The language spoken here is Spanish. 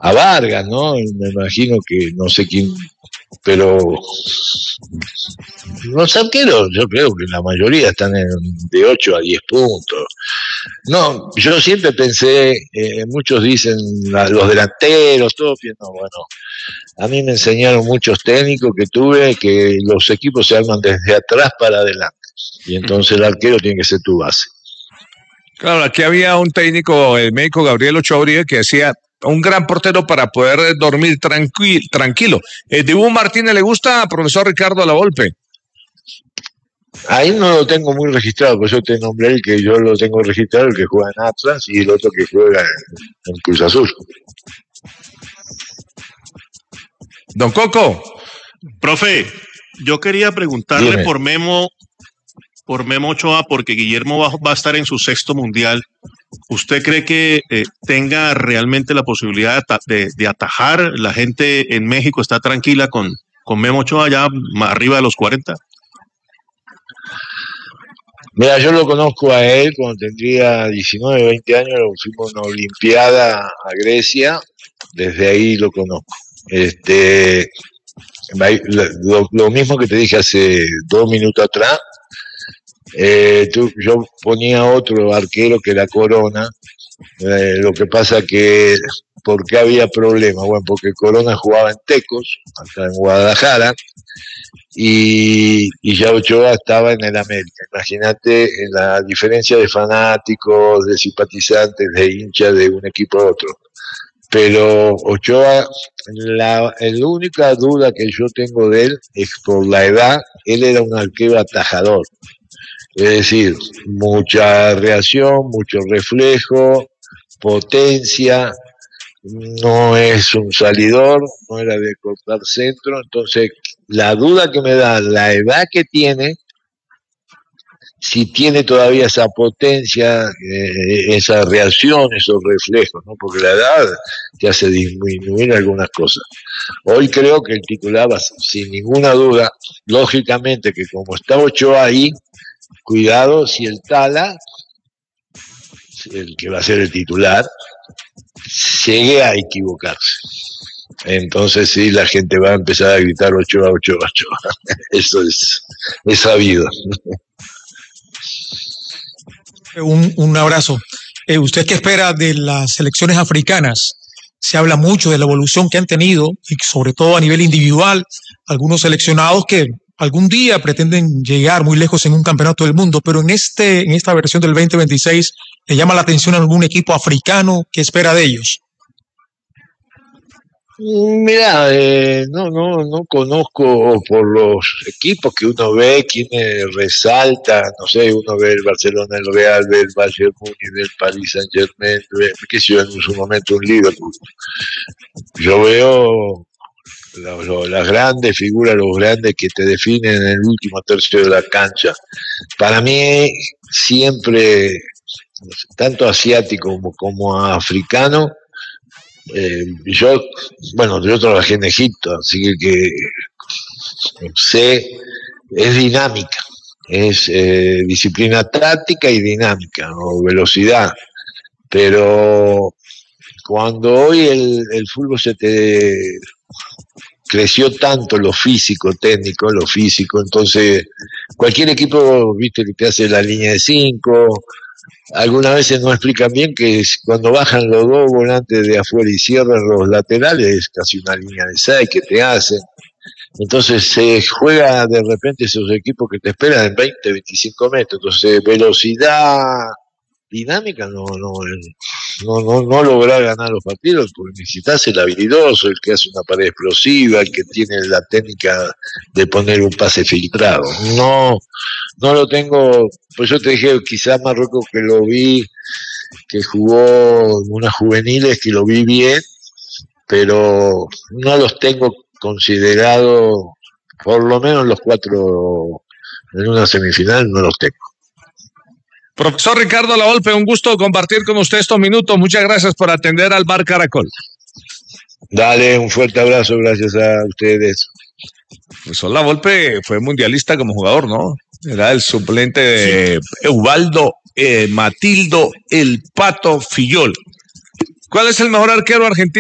a Vargas, ¿no? Me imagino que no sé quién, pero los arqueros, yo creo que la mayoría están de 8 a 10 puntos. No, yo siempre pensé, muchos dicen los delanteros, todo, no, bueno, a mí me enseñaron muchos técnicos que tuve que los equipos se arman desde atrás para adelante, y entonces el arquero tiene que ser tu base. Claro, aquí había un técnico, el médico Gabriel Ochoa Uribe, que decía un gran portero para poder dormir tranquilo. ¿Dibu Martínez le gusta a profesor Ricardo Lavolpe? Ahí no lo tengo muy registrado, pues yo te nombré el que yo lo tengo registrado, el que juega en Atlas y el otro que juega en Cruz Azul. Don Coco. Profe, yo quería preguntarle Dime. por Memo Ochoa, porque Guillermo va a estar en su 6º mundial. ¿Usted cree que tenga realmente la posibilidad de atajar? ¿La gente en México está tranquila con Memo Ochoa ya arriba de los 40? Mira, yo lo conozco a él cuando tendría 19, 20 años, fuimos a una olimpiada a Grecia, desde ahí lo conozco. Lo mismo que te dije hace 2 minutos atrás, yo ponía otro arquero que era Corona, lo que pasa que, ¿por qué había problemas? Bueno, porque Corona jugaba en Tecos, acá en Guadalajara, y ya Ochoa estaba en el América. Imagínate la diferencia de fanáticos, de simpatizantes, de hinchas de un equipo a otro. Pero Ochoa, la única duda que yo tengo de él es por la edad. Él era un arquero atajador, es decir, mucha reacción, mucho reflejo, potencia, no es un salidor, no era de cortar centro. Entonces la duda que me da la edad que tiene, si tiene todavía esa potencia, esa reacción, esos reflejos, ¿no? Porque la edad te hace disminuir algunas cosas. Hoy creo que el titular va, sin ninguna duda, lógicamente que como está Ochoa ahí, cuidado si el Tala, el que va a ser el titular, llegue a equivocarse. Entonces sí, la gente va a empezar a gritar Ochoa, Ochoa, Ochoa. Eso es sabido. Un abrazo. ¿Usted qué espera de las selecciones africanas? Se habla mucho de la evolución que han tenido y sobre todo a nivel individual, algunos seleccionados que algún día pretenden llegar muy lejos en un campeonato del mundo, pero en esta versión del 2026, ¿le llama la atención a algún equipo africano? ¿Qué espera de ellos? Mira, no conozco por los equipos que uno ve, quienes resaltan, no sé, uno ve el Barcelona, el Real, ve el Bayern Múnich, del Paris Saint-Germain, qué sé yo, en su momento un Liverpool. Yo veo las grandes figuras, los grandes que te definen en el último tercio de la cancha. Para mí, siempre, tanto asiático como africano, yo trabajé en Egipto, así que sé, es dinámica, es disciplina táctica y dinámica, o velocidad, pero cuando hoy el fútbol se te creció tanto lo físico, entonces cualquier equipo, viste, que te hace la línea de 5. Algunas veces no explican bien que cuando bajan los dos volantes de afuera y cierran los laterales, es casi una línea de 6 que te hacen. Entonces se juega de repente esos equipos que te esperan en 20, 25 metros. Entonces velocidad, dinámica, no lograr ganar los partidos, porque necesitas el habilidoso, el que hace una pared explosiva, el que tiene la técnica de poner un pase filtrado. No lo tengo, pues yo te dije, quizás Marruecos, que lo vi, que jugó unas juveniles, que lo vi bien, pero no los tengo considerados, por lo menos los 4 en una semifinal no los tengo. Profesor Ricardo Lavolpe, un gusto compartir con usted estos minutos. Muchas gracias por atender al Bar Caracol. Dale, un fuerte abrazo, gracias a ustedes. Profesor Lavolpe fue mundialista como jugador, ¿no? Era el suplente de Ubaldo Matildo El Pato Fillol. ¿Cuál es el mejor arquero argentino?